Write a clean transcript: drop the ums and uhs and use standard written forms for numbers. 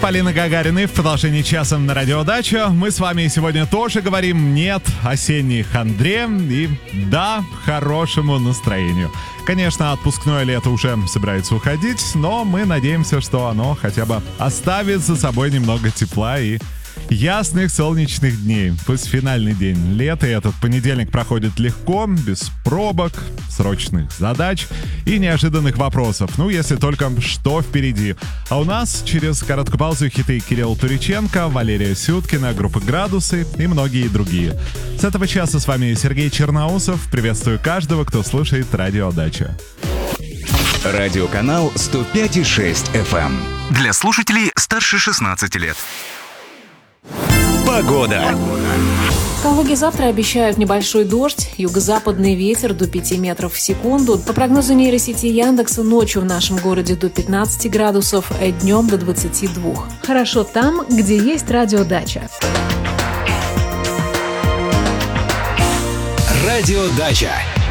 Полины Гагариной в продолжении часа на Радио Дача. Мы с вами сегодня тоже говорим «нет» осенней хандре и «да» хорошему настроению. Конечно, отпускное лето уже собирается уходить, но мы надеемся, что оно хотя бы оставит за собой немного тепла и ясных солнечных дней. Пусть финальный день лета, и этот понедельник проходит легко, без пробок, срочных задач и неожиданных вопросов. Ну, если только что впереди. А у нас через короткую паузу хиты Кирилла Туриченко, Валерия Сюткина, группы «Градусы» и многие другие. С этого часа с вами Сергей Черноусов. Приветствую каждого, кто слушает Радио Дача. Радиоканал 105,6 FM. Для слушателей старше 16 лет. Погода. В Калуге завтра обещают небольшой дождь, юго-западный ветер до 5 метров в секунду. По прогнозу нейросети Яндекса, ночью в нашем городе до 15 градусов, а днем до 22. Хорошо там, где есть радиодача. Радиодача.